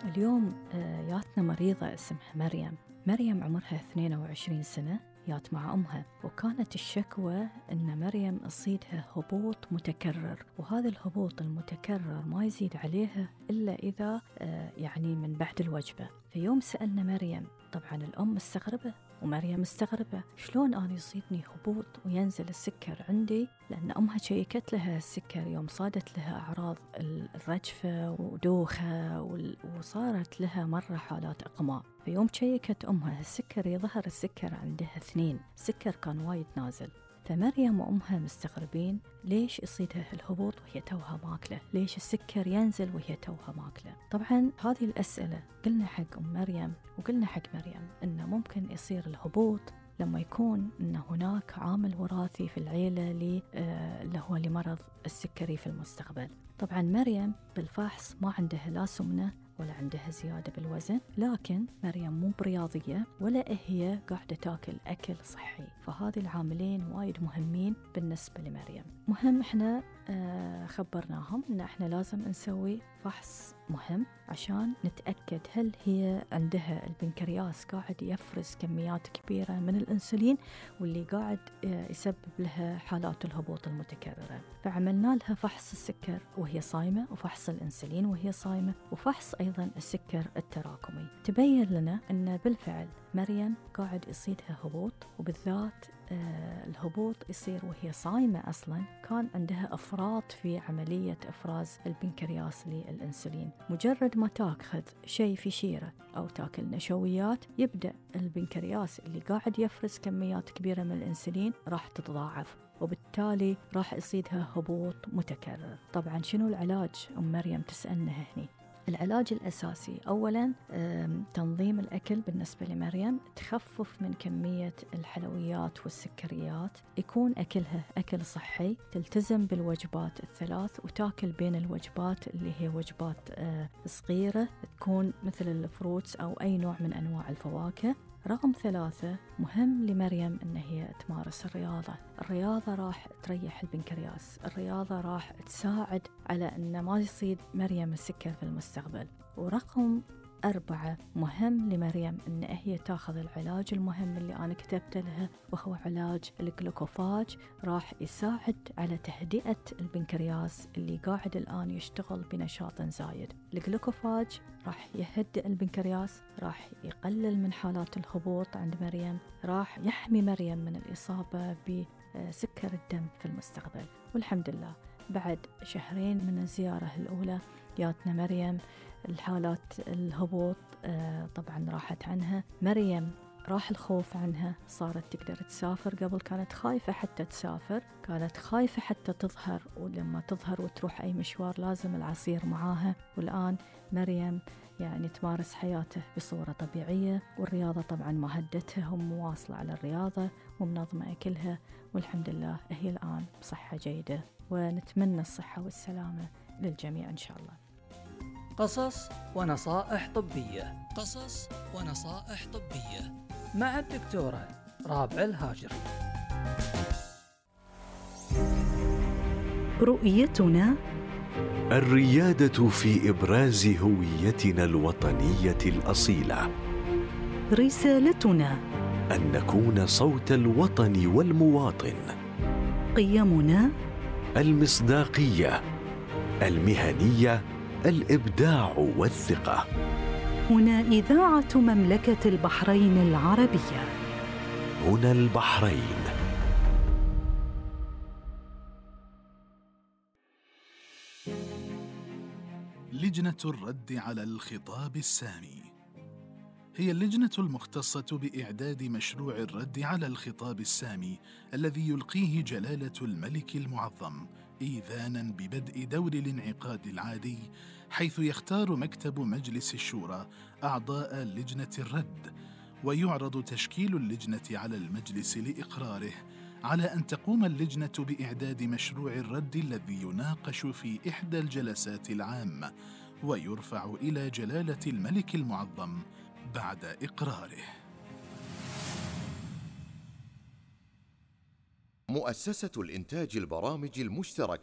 اليوم ياتنا مريضة اسمها مريم عمرها 22 سنة، جات مع أمها، وكانت الشكوى أن مريم يصيدها هبوط متكرر، وهذا الهبوط المتكرر ما يزيد عليها إلا إذا يعني من بعد الوجبة. في يوم سألنا مريم، طبعا الأم مستغربة ومريم مستغربة، شلون أنا يصيدني هبوط وينزل السكر عندي؟ لأن أمها شيكت لها السكر يوم صادت لها أعراض الرجفة ودوخة، وصارت لها مرة حالات إقماء. في يوم شيكت أمها السكر، يظهر السكر عندها 2، السكر كان وايد نازل. فمريم وأمها مستغربين ليش يصيدها الهبوط وهي توها ماكلة، ليش السكر ينزل وهي توها ماكلة. طبعا هذه الأسئلة قلنا حق أم مريم وقلنا حق مريم إنه ممكن يصير الهبوط لما يكون إن هناك عامل وراثي في العيلة اللي هو لمرض السكري في المستقبل. طبعا مريم بالفحص ما عندها لا سمنة ولا عندها زيادة بالوزن، لكن مريم مو برياضية ولا هي قاعدة تاكل أكل صحي، فهذه العاملين وايد مهمين بالنسبة لمريم. مهم إحنا خبرناهم إن إحنا لازم نسوي فحص مهم عشان نتأكد هل هي عندها البنكرياس قاعد يفرز كميات كبيرة من الأنسولين واللي قاعد يسبب لها حالات الهبوط المتكررة. فعملنا لها فحص السكر وهي صايمة، وفحص الأنسولين وهي صايمة، وفحص أيضا السكر التراكمي. تبين لنا أن بالفعل مريم قاعد يصيدها هبوط، وبالذات الهبوط يصير وهي صايمة. أصلا كان عندها إفراط في عملية إفراز البنكرياس للأنسولين، مجرد ما تاخذ شيء في شيرة أو تاكل نشويات يبدأ البنكرياس اللي قاعد يفرز كميات كبيرة من الأنسولين راح تتضاعف، وبالتالي راح يصيدها هبوط متكرر. طبعا شنو العلاج؟ أم مريم تسألنا هني. العلاج الأساسي أولاً تنظيم الأكل بالنسبة لمريم، تخفف من كمية الحلويات والسكريات، يكون أكلها أكل صحي، تلتزم بالوجبات الثلاث وتاكل بين الوجبات اللي هي وجبات صغيرة، تكون مثل الفروتس أو أي نوع من أنواع الفواكه. رقم 3 مهم لمريم إن هي تمارس الرياضة راح تريح البنكرياس، الرياضة راح تساعد على أن ما يصيد مريم السكر في المستقبل. ورقم 4 مهم لمريم إن هي تاخذ العلاج المهم اللي أنا كتبت لها، وهو علاج الجلوكوفاج، راح يساعد على تهدئة البنكرياس اللي قاعد الآن يشتغل بنشاط زايد. الجلوكوفاج راح يهدئ البنكرياس، راح يقلل من حالات الهبوط عند مريم، راح يحمي مريم من الإصابة بسكر الدم في المستقبل. والحمد لله بعد 2 شهر من الزيارة الأولى جاتنا مريم الحالات الهبوط طبعا راحت عنها. مريم راح الخوف عنها، صارت تقدر تسافر. قبل كانت خايفة حتى تسافر، كانت خايفة حتى تظهر، ولما تظهر وتروح أي مشوار لازم العصير معاها. والآن مريم يعني تمارس حياته بصورة طبيعية، والرياضة طبعا ما هدتها، هم مواصلة على الرياضة ومنظمة أكلها، والحمد لله هي الآن بصحة جيدة، ونتمنى الصحة والسلامة للجميع إن شاء الله. قصص ونصائح طبية، قصص ونصائح طبية مع الدكتورة رابعة الهاجري. رؤيتنا الريادة في إبراز هويتنا الوطنية الأصيلة. رسالتنا أن نكون صوت الوطن والمواطن. قيمنا المصداقية، المهنية، الإبداع والثقة. هنا إذاعة مملكة البحرين العربية. هنا البحرين. لجنة الرد على الخطاب السامي هي اللجنة المختصة بإعداد مشروع الرد على الخطاب السامي الذي يلقيه جلالة الملك المعظم إيذاناً ببدء دور الانعقاد العادي، حيث يختار مكتب مجلس الشورى أعضاء لجنة الرد، ويعرض تشكيل اللجنة على المجلس لإقراره، على أن تقوم اللجنة بإعداد مشروع الرد الذي يناقش في إحدى الجلسات العامة، ويرفع إلى جلالة الملك المعظم بعد إقراره. مؤسسة الإنتاج البرامج المشترك